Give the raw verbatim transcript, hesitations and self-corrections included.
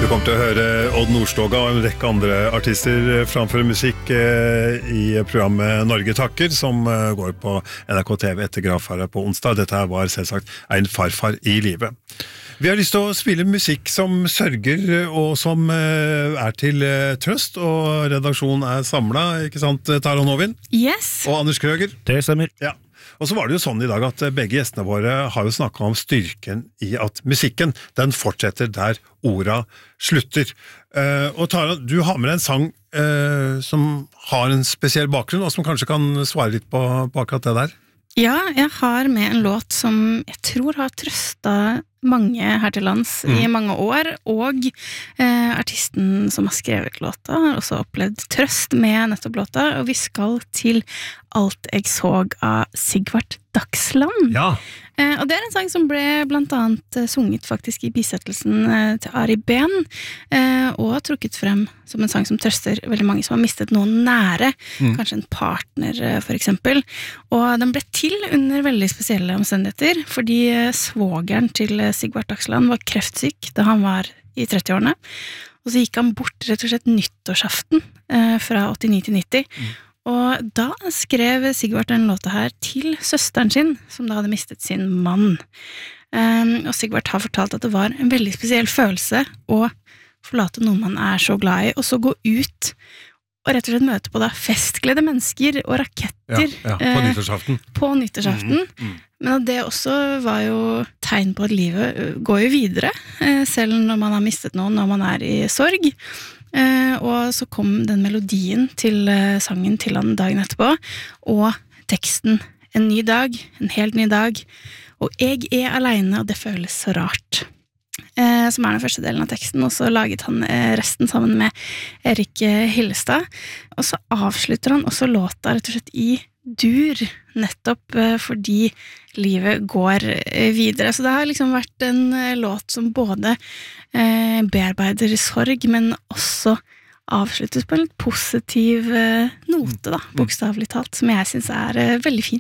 Du kommer til å høre Odd Nordstoga og en rekke andre artister framføre musikk i programmet Norge takker, som går på N R K T V etter Gravferd på onsdag. Dette her var selvsagt en farfar i livet. Vi har lyst til å spille musikk som sørger og som er til trøst, og redaksjonen er samlet, ikke sant, Taran Ovin? Yes. Og Anders Krøger? Det stemmer. Ja. Og så var det jo sånn i dag at begge gjestene våre har jo snakket om styrken i at musikken, den fortsetter der orda slutter. Uh, og Tara, du har med deg en sang uh, som har en spesiell bakgrunn, og som kanskje kan svare litt på, på akkurat det der? Ja, jeg har med en låt som jeg tror har trøstet mange her til lands mm. i mange år, og eh, artisten som har skrevet låta har også opplevd trøst med nettopp låta, og vi skal til Alt jeg såg av Sigvart Dagsland. Ja. Eh, og det er en sang som ble blant annet eh, sunget faktisk i bisettelsen eh, til Ari Ben, eh, og trukket frem som en sang som trøster veldig mange som har mistet noen nære, mm. kanskje en partner eh, for eksempel. Og den ble til under veldig spesielle omstendigheter, fordi eh, svågeren til eh, Sigvart Dagsland var kreftsyk da han var i trettiårene, og så gikk han bort rett og slett nyttårsaften eh, fra åttini til nitti, mm. og da skrev Sigvart den låta her til søsteren sin, som da hadde mistet sin mann. Um, og Sigvart har fortalt at det var en veldig spesiell følelse å forlate noen man er så glad i, og så gå ut og rett og slett møte på da festglede mennesker og raketter. Ja, ja, på nyttårsaften. Eh, på nyttårsaften. Mm, mm. Men det også var jo tegn på at livet går jo videre, eh, selv når man har mistet noen, når man er i sorg. Eh, og så kom den melodien til eh, sangen til han dagen etterpå, og teksten En ny dag, en helt ny dag, og jeg er alene, og det føles så rart. Eh, som er den første delen av teksten, og så laget han eh, resten sammen med Erik Hillestad, og så avslutter han også låta rett og slett i dur, nettopp eh, fordi livet går eh, videre. Så det har liksom vært en eh, låt som både eh, bearbeider sorg, men også avsluttes på en litt positiv eh, note, da, bokstavelig talt, som jeg synes er eh, veldig fint.